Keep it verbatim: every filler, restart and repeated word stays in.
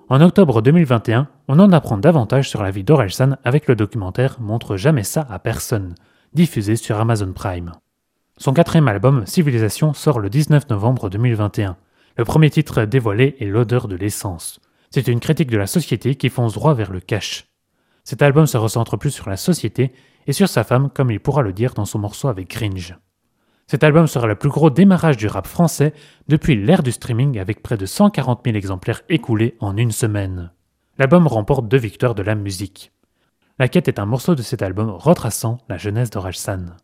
En octobre deux mille vingt et un, on en apprend davantage sur la vie d'Orelsan avec le documentaire Montre jamais ça à personne, diffusé sur Amazon Prime. Son quatrième album, Civilisation, sort le dix-neuf novembre deux mille vingt et un. Le premier titre dévoilé est L'odeur de l'essence. C'est une critique de la société qui fonce droit vers le cash. Cet album se recentre plus sur la société et sur sa femme, comme il pourra le dire dans son morceau avec Gringe. Cet album sera le plus gros démarrage du rap français depuis l'ère du streaming avec près de cent quarante mille exemplaires écoulés en une semaine. L'album remporte deux victoires de la musique. La Quête est un morceau de cet album retraçant la jeunesse d'Orelsan.